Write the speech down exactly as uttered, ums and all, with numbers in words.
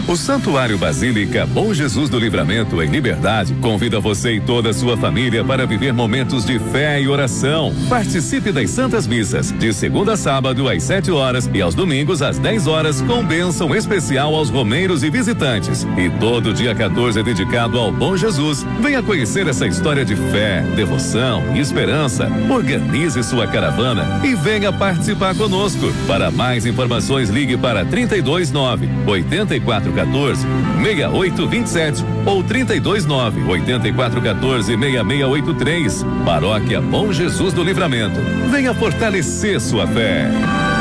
O Santuário Basílica Bom Jesus do Livramento em Liberdade convida você e toda a sua família para viver momentos de fé e oração. Participe das Santas Missas, de segunda a sábado às sete horas e aos domingos às dez horas, com bênção especial aos romeiros e visitantes. E todo dia quatorze é dedicado ao Bom Jesus. Venha conhecer essa história de fé, devoção e esperança. Organize sua caravana e venha participar conosco. Para mais informações, ligue para trinta e dois nove, oitenta e quatro quatorze, sessenta e oito vinte e sete ou trinta e dois nove, oitenta e quatro quatorze, sessenta e seis oitenta e três. Paróquia Bom Jesus do Livramento. Venha fortalecer sua fé.